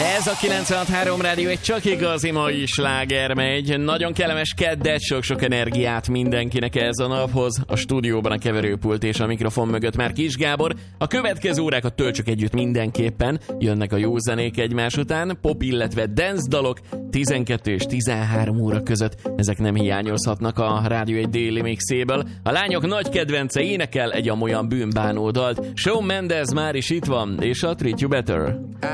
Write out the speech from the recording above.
Ez a 96.3 Rádió egy csak igazi mai sláger megy. Nagyon kellemes keddet, sok-sok energiát mindenkinek ez a naphoz. A stúdióban a keverőpult és a mikrofon mögött már Kis Gábor. A következő órákat töltsük együtt mindenképpen. Jönnek a jó zenék egymás után, pop, illetve dance dalok 12 és 13 óra között. Ezek nem hiányozhatnak a Rádió egy déli mixéből. A lányok nagy kedvence énekel egy amolyan bűnbánó dalt. Shawn Mendes már is itt van, és a Treat You Better.